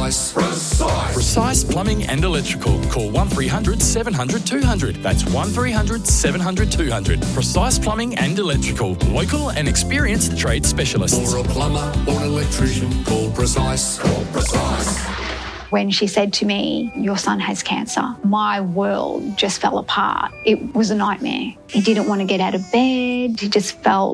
Precise. Precise. Precise Plumbing and Electrical. Call 1300 700 200. That's 1300 700 200. Precise Plumbing and Electrical. Local and experienced trade specialists. For a plumber or an electrician, call Precise. Call Precise. When she said to me, "Your son has cancer," my world just fell apart. It was a nightmare. He didn't want to get out of bed. He just felt